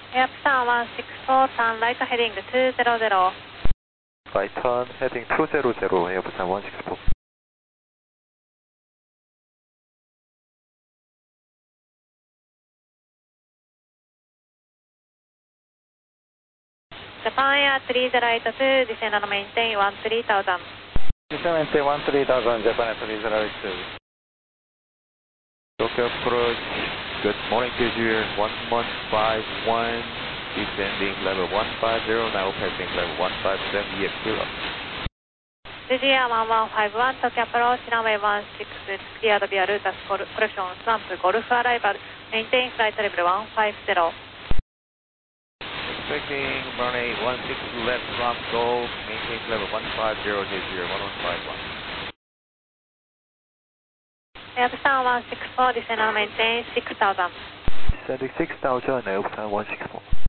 Airplan 164, turn right heading 200. Right turn heading 200, Airplan 164. Japan Air 3082, descend and maintain 13,000. Descend and maintain 13,000, Japan Air 3082. Tokyo approach, good morning to you, 1151, descending level 150, now passing level 157, EF0. Air 1151, Tokyo approach, runway 16, cleared via route as correction, slump, Golf arrival, maintain flight level 150. Expecting runway 16 left from Golf, maintain level 150, J0, 1151. Airplan 164, descend and maintain 6,000. Descending 6,000, Airplan 164.